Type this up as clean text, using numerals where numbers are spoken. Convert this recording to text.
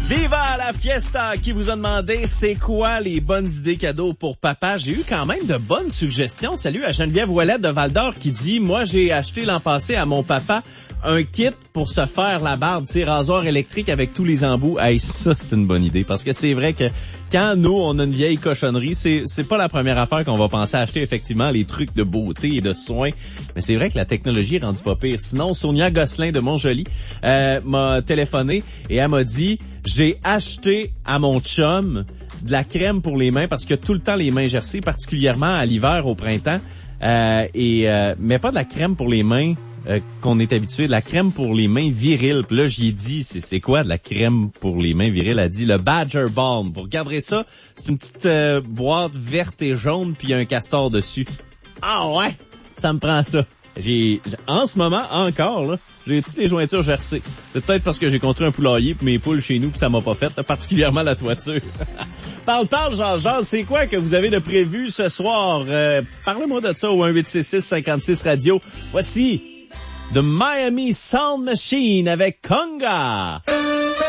Viva la fiesta qui vous a demandé c'est quoi les bonnes idées cadeaux pour papa. J'ai eu quand même de bonnes suggestions. Salut à Geneviève Ouellette de Val-d'Or qui dit « Moi, j'ai acheté l'an passé à mon papa un kit pour se faire la barbe, tu sais, rasoir électrique avec tous les embouts. » Hey, ça, c'est une bonne idée parce que c'est vrai que quand nous, on a une vieille cochonnerie, c'est pas la première affaire qu'on va penser à acheter, effectivement, les trucs de beauté et de soins. Mais c'est vrai que la technologie est rendue pas pire. Sinon, Sonia Gosselin de Montjoly m'a téléphoné et elle m'a dit « J'ai acheté à mon chum de la crème pour les mains parce qu'il a tout le temps les mains gercées, particulièrement à l'hiver, au printemps. Mais pas de la crème pour les mains qu'on est habitué, de la crème pour les mains viriles. » Puis là, j'y ai dit, c'est quoi de la crème pour les mains viriles? Elle a dit le Badger Balm. Vous regarderez ça, c'est une petite boîte verte et jaune, puis il y a un castor dessus. Ah ouais, ça me prend ça. En ce moment, encore, là, j'ai toutes les jointures gercées. C'est peut-être parce que j'ai construit un poulailler pour mes poules chez nous puis ça m'a pas fait, là, particulièrement la toiture. Parle, Jean-Jean, c'est quoi que vous avez de prévu ce soir? Parlez-moi de ça au 1-866-56-Radio. Voici The Miami Sound Machine avec Conga.